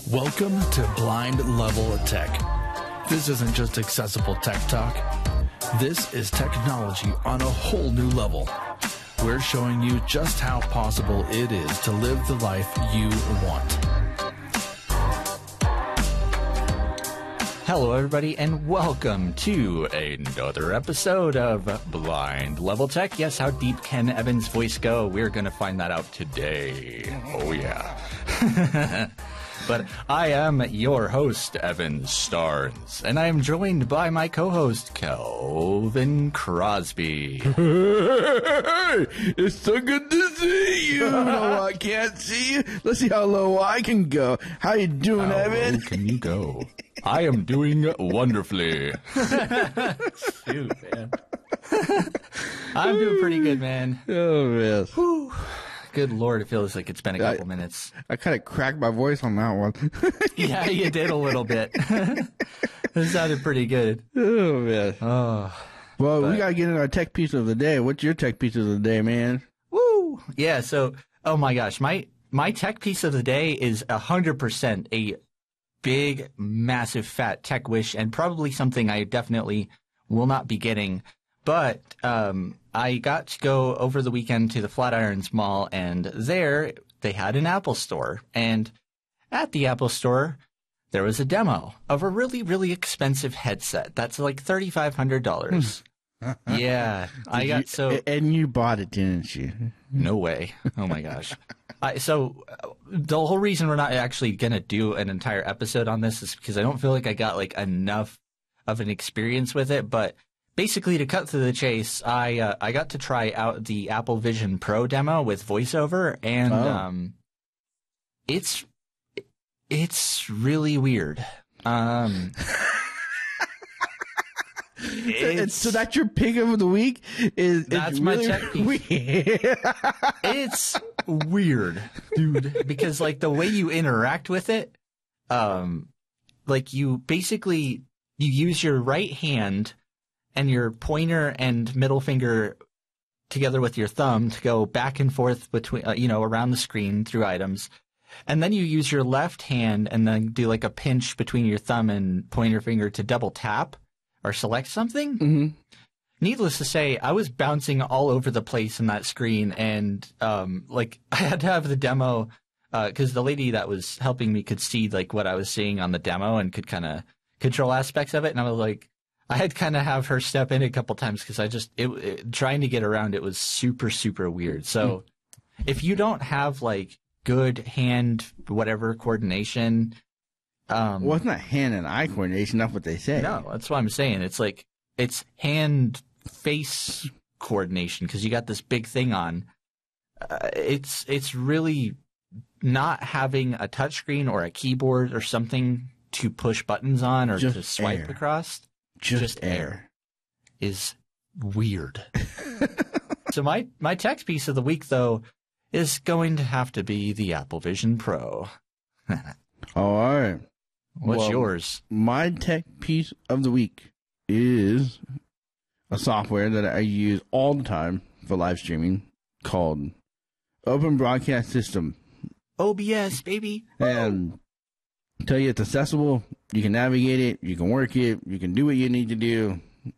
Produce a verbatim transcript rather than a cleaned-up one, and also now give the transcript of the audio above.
Welcome to Blind Level Tech. This isn't just accessible tech talk. This is technology on a whole new level. We're showing you just how possible it is to live the life you want. Hello, everybody, and welcome to another episode of Blind Level Tech. Yes, how deep can Evan's voice go? We're going to find that out today. Oh, yeah. But I am your host, Evan Starnes, and I am joined by my co-host, Kelvin Crosby. Hey, it's so good to see you. No, I can't see you. Let's see how low I can go. How you doing, How Evan? low can you go? I am doing wonderfully. Shoot, man. I'm doing pretty good, man. Oh, yes. Whew. Good Lord, it feels like it's been a couple I, minutes. I kind of cracked my voice on that one. Yeah, you did a little bit. It sounded pretty good. Oh, man. Oh, Well, but- we got to get into our tech piece of the day. What's your tech piece of the day, man? woo! Yeah, so, oh my gosh, my, my tech piece of the day is one hundred percent a big, massive, fat tech wish, and probably something I definitely will not be getting. But um, I got to go over the weekend to the Flatirons Mall, and there they had an Apple store. And at the Apple store, there was a demo of a really, really expensive headset. That's like three thousand five hundred dollars. Yeah, I Did got you- so And you bought it, didn't you? no way. Oh my gosh. I, so uh, the whole reason we're not actually going to do an entire episode on this is because I don't feel like I got like enough of an experience with it. But basically, to cut to the chase, I uh, I got to try out the Apple Vision Pro demo with VoiceOver, and Oh. um, it's it's really weird. Um, It's, so that's your pick of the week? Is That's it's my really tech piece. weird. It's weird, dude, because like the way you interact with it, um, like you basically you use your right hand and your pointer and middle finger together with your thumb to go back and forth between, uh, you know, around the screen through items. And then you use your left hand and then do like a pinch between your thumb and pointer finger to double tap or select something. Mm-hmm. Needless to say, I was bouncing all over the place in that screen, and um, like I had to have the demo because uh, the lady that was helping me could see like what I was seeing on the demo and could kind of control aspects of it. And I was like, I had kind of have her step in a couple times because I just it, it, trying to get around it was super super weird. So if you don't have like good hand whatever coordination, um, Well, it's not hand and eye coordination. That's what they say. no, that's what I'm saying. It's like it's hand face coordination because you got this big thing on. Uh, it's it's really not having a touchscreen or a keyboard or something to push buttons on or Just to swipe air. across Just, Just air. air. is weird. So my my tech piece of the week though is going to have to be the Apple Vision Pro. All right. What's Well, yours? My tech piece of the week is a software that I use all the time for live streaming called Open Broadcast System. O B S, baby. And I tell you, it's accessible. You can navigate it. You can work it. You can do what you need to do.